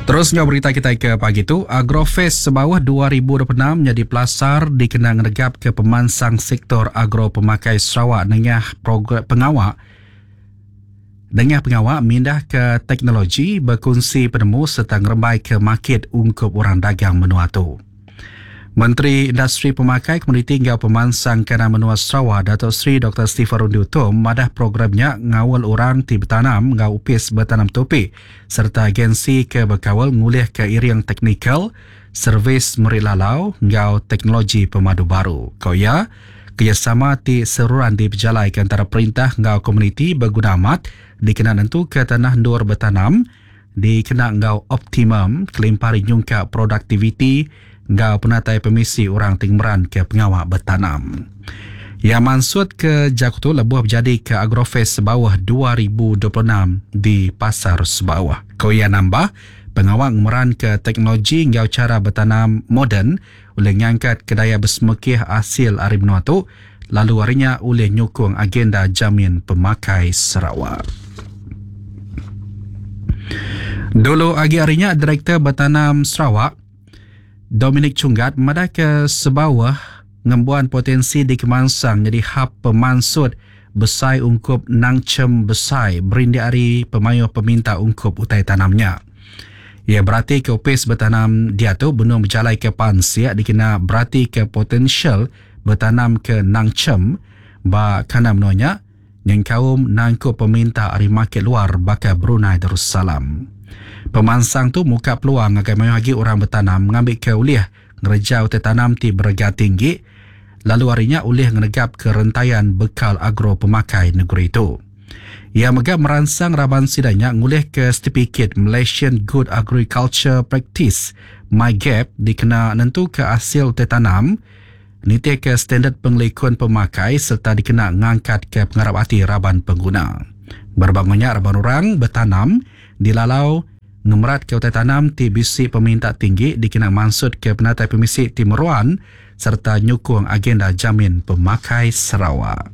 Terusnya berita kita ke pagi tu, Agrofest Sebawah 2026 menjadi pelasar dikenang negap ke pemansang sektor agro pemakai Sarawak dengan program pengawak mindah ke teknologi, berkongsi penemu serta ngerembai ke market ungkup orang dagang menua tu. Menteri Industri Pemakai Komuniti Ngau Pemansang Kana Menua Sarawak Datuk Seri Dr. Stephen Rundi Utom madah programnya ngawal orang ti bertanam ngau upis bertanam topi serta agensi ke berkawal ngulih ke iriang teknikal servis merilalau ngau teknologi pemadu baru. Koya kerjasama ti seruan diberjalai antara perintah ngau komuniti berguna amat dikenal nentu ke tanah ndur bertanam dikenal ngau optimum kelimpari nyungka produktiviti ngau penatai permisi orang tingmeran ke pengawak bertanam. Yang mansud ke Jakutu lebuh berjadi ke Agrofest Sebawah 2026 di Pasar Sebawah. Koya nambah, pengawak meran ke teknologi ngau cara bertanam moden oleh ngangkat kedaya bersemekih hasil ari menua tu, lalu harinya oleh nyukung agenda jamin pemakai Sarawak. Dulu agi harinya Direktur Bertanam Sarawak Dominic Chunggat madah ke Sebawah ngembuan potensi di Kemansang jadi hub pemansud besai ungkup nangcem besai berindi ari pemayu peminta ungkup utai tanamnya. Ia berarti ke upis bertanam dia tu benua berjalai ke pansia dikena berarti ke potensial bertanam ke nangcem ba kana menuanya yang kaum nangkup peminta ari market luar bakal Brunei Darussalam. Pemansang tu muka peluang agar menghagi orang bertanam mengambil ke uliah ngerejau tanam ti berharga tinggi lalu harinya uliah ngenegap ke rentaian bekal agro pemakai negeri itu. Ia megap meransang raban sidanya ngulih ke Certificate Malaysian Good Agriculture Practice MyGap dikena nentu ke hasil tanam niti ke standard penglikuan pemakai serta dikena ngangkat ke pengarap hati raban pengguna. Berbangunnya raban orang bertanam dilalau ngemerat ke utai tanam ti bisi peminta tinggi dikenang mansud ke penatai permisi ti meruan serta nyukung agenda jamin pemakai Sarawak.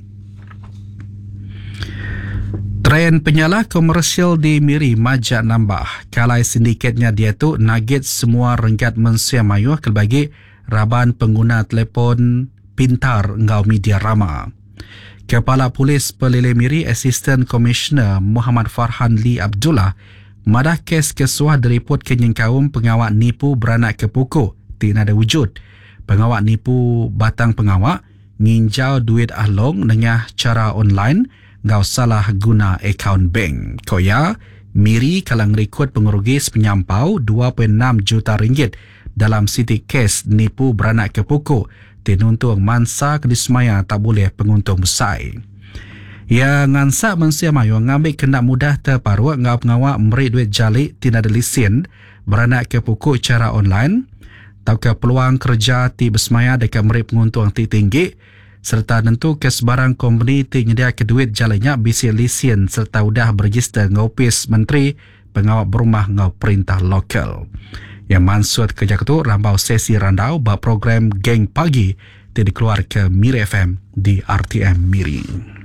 Tren penyala komersial di Miri majak nambah. Kalai sindikatnya dia tu nugget semua renggat mensia mayuh kelbagi raban pengguna telefon pintar ngau media rama. Kepala Polis Pelilih Miri Assistant Commissioner Muhammad Farhan Lee Abdullah madah kes kesuah diripot kenyang kaum pengawak nipu beranak ke pokok tidak ada wujud. Pengawak nipu batang pengawak nginjau duit ahlong dengan cara online ngau salah guna akaun bank. Koya Miri kalang rekod pengurugis penyampau 2.6 juta ringgit dalam sidik kes nipu beranak ke pokok tinuntung mansa kedismaya tak boleh penguntung besar. Ia ngansak mensia mayu ngambil kena mudah terparuh ngau pengawak memberi duit jalik tidak ada lesen beranak ke pokok cara online tau ke peluang kerja ti bersemaya dekat memberi penguntung ti tinggi serta tentu ke sebarang company ti nyedia ke duit jaliknya bisi lesen serta udah berregister ngau opis menteri pengawak berumah ngau perintah lokal. Yang mansud kerja ketu rambau sesi randau bak program Geng Pagi ti dikeluar ke Miri FM di RTM Miri.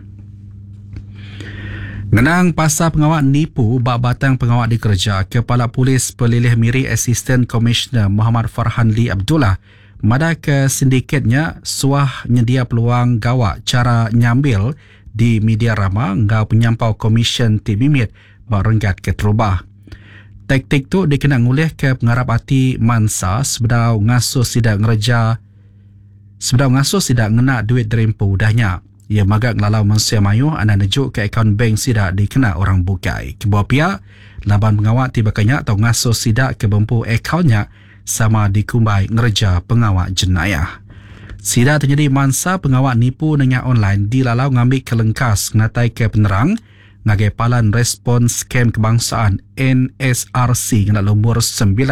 Ngenang pasal pengawak nipu bak batang pengawak dikerja, Kepala Polis Pelilih Miri Assistant Commissioner Muhammad Farhan Lee Abdullah madah ke sindikatnya suah nyedia peluang gawak cara nyambil di media rama ngau penyampau komisen ti mimit bak renggat ke terubah. Taktik tu dikenang ngulih ke pengarap hati mansa sebedau ngasuh sidak ngena duit derempu udahnya. Ia magak ngelalau mensia mayu anda nejuk ke akaun bank sidak dikena orang bukai. Kebuah pihak, laban pengawak tiba kenyak atau ngasuh sidak ke bempu akaunnya sama dikumbai ngereja pengawak jenayah. Sidak terjadi mansa pengawak nipu dengan online dilalau ngambil kelengkas ngatai ke penerang ngagai palan respons scam kebangsaan NSRC ngena nombor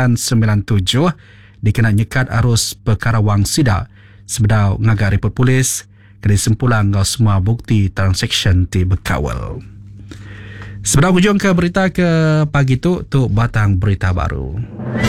997 dikena nyekat arus perkara wang sidak sebedau ngagak report polis kena sempulang ngau semua bukti transaksi ti berkawal. Sebelum hujung ke berita ke pagi tu batang berita baru.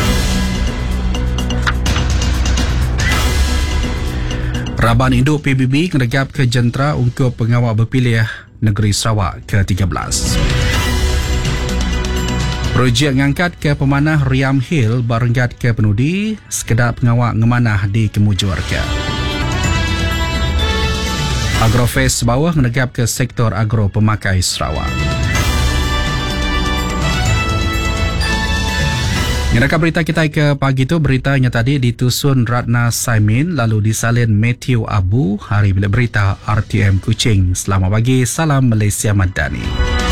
Raban Induk PBB ngeregap ke jentera untuk pengawal berpilih negeri Sarawak ke-13. Projek ngangkat ke pemanah Riam Hill berenggat ke penudi, sekedar pengawak ngemanah di Kemujurka. Agrofest bawah menegap ke sektor agro pemakai Sarawak. Ngerakan berita kita ke pagi itu, beritanya tadi ditusun Ratna Saimin lalu disalin Matthew Abu. Hari bila berita RTM Kuching. Selamat pagi, salam Malaysia Madani.